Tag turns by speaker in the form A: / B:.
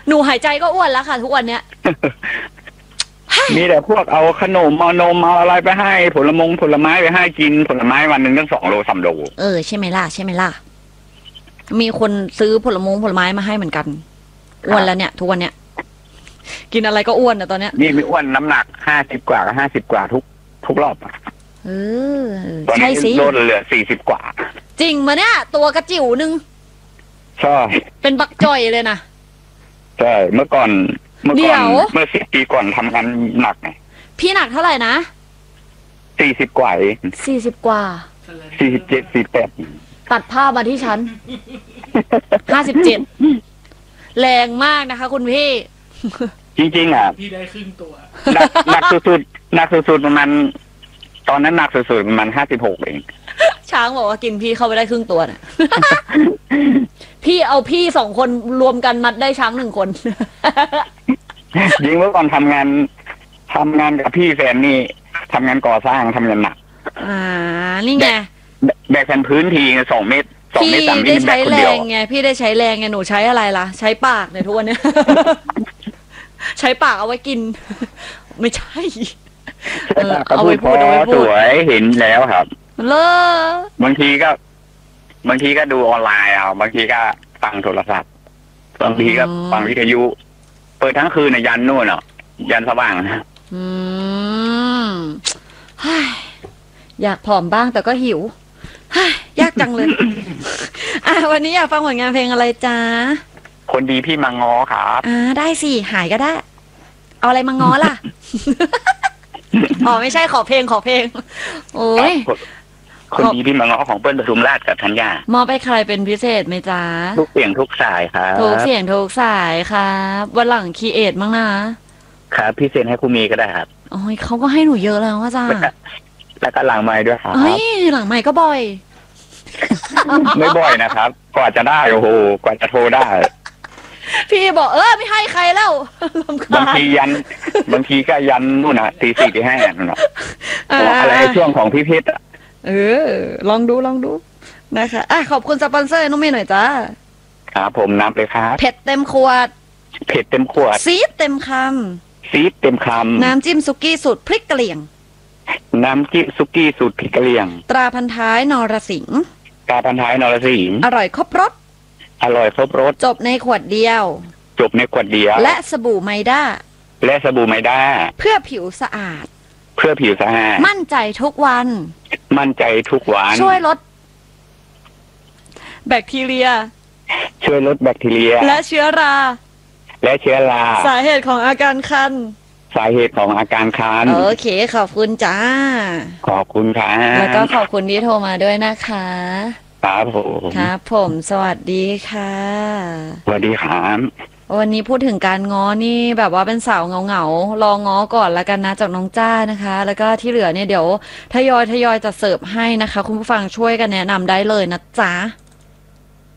A: หนูหายใจก็อ้วนแล้วค่ะทุกวันเนี้ย
B: มีแต่พวกเอาขนมเอานมเอาอะไรไปให้ผลไม้ไปให้กินผลไม้วันหนึ่งตั้ง2 โล 3 โล
A: ใช่ไหมล่ะใช่ไหมล่ะมีคนซื้อผลไม้มาให้เหมือนกันอ้วนแล้วเนี่ยทุกวันเนี้ยกินอะไรก็อ้วนอะตอนเนี้ย
B: นี่มีอ้วนน้ำหนัก50 กว่ากับ50 กว่าทุกรอบตอนนี้ลดเหลือ40 กว่า
A: จริงมาเนี่ยตัวกระจิ๋วนึง
B: ใช่
A: เป็นบักจ่อยเลยนะ
B: ใช่เมื่อ10 ปีก่อนทำงานหนักไง
A: พี่หนักเท่าไหร่นะ
B: 40 กว่า
A: 40 กว่า
B: 47 48
A: ตัดภาพมาที่ฉัน57แรงมากนะคะคุณพี่
B: จริงๆ
C: พี่ได้ครึ่งตัว
B: หนักสุดประมาณตอนนั้นหนักสุดๆประมาณ56เอง
A: ช้างบอกว่ากินพี่เข้าไปได้ครึ่งตัวน่ะ พี่เอาพี่2 คนรวมกันมัดได้ช้าง1 คน
B: ยิงเมื่อก่อนทำงานกับพี่แฟนนี่ทำงานก่อสร้างทำงานหนัก
A: นี่ไง
B: แบกแผ่นพื้นที2 เมตร
A: พี่ได้ใช้แรงไงพี่ได้ใช้แรงไงหนูใช้อะไรล่ะใช้ปากในทุกวันนี้ ใช้ปากเอาไว้กินไม่ใช่
B: เอาไว้พูดสวยเห็นแล้วครับบางทีก็ดูออนไลน์บางทีก็ฟังโทรศัพท์บางทีก็ฟังวิทยุเปิดทั้งคืนยันนู่นยันสว่าง
A: อยากผอมบ้างแต่ก็หิวยากจังเลยวันนี้อยากฟังผลงานเพลงอะไรจ๊ะ
B: คนดีพี่มาง้อครับ
A: ได้สิหายก็ได้เอาอะไรมาง้อล่ะไม่ใช่ขอเพลงโอ้ย
B: คนดีพี่มาง้อของเปิ้ลปทุมราชกับธัญญาม
A: อบไปใครเป็นพิเศษไหมจ๊ะ
B: ทุกเสียงทุกสายครับ
A: ทุกเสียงทุกสายครับวันหลังคีเอทมั้งนะครับ
B: พิเศษให้ครูมีก็ได้ครับ
A: โอ้ยเขาก็ให้หนูเยอะแล้วว่าจ้า
B: แล้วก็หลังไมค์ด้วยครับ
A: หลังไมค์ก็บ่อย
B: ไม่บ่อยนะครับกว่าจะได้โอ้โหกว่าจะโทรได้
A: พี่บอกไม่ให้ใครแล้ว
B: บางทีก็ยันนู่นน่ะตี 4 ตี 5นั่นน่ะอะไรช่วงของพี่เพชร
A: ลองดูนะคะขอบคุณสปอนเซอร์น้องเมย์หน่อยจ้า
B: ครับผมน้ำเลยครับ
A: เผ็ดเต็มขวดซีดเต็มคำน้ำจิ้มซุกี้สูตรพริกกะเหรี่ยง
B: น้ำจิ้มซุกี้สูตรพริกกะเหรี่ยง
A: ตราพันท้ายนรสิงห์อร่อยครบรสจบในขวดเดียวและสบู่ไมด้าเพื่อผิวสะอาดมั่นใจทุกวันช่วยลดแบคทีเรียและเชื้อราสาเหตุของอาการคันโอเคขอบคุณจ้า
B: ขอบคุณครับ
A: แล้วก็ขอบคุณที่โทรมาด้วยนะคะครับผมสวัสดีค่ะ
B: สวัสดีครับ
A: วันนี้พูดถึงการง้อนี่แบบว่าเป็นสาวเงาลองง้อก่อนละกันนะจากน้องจ้านะคะแล้วก็ที่เหลือเนี่ยเดี๋ยวทยอยจะเสิร์ฟให้นะคะคุณผู้ฟังช่วยกันแนะนำได้เลยนะจ๊ะ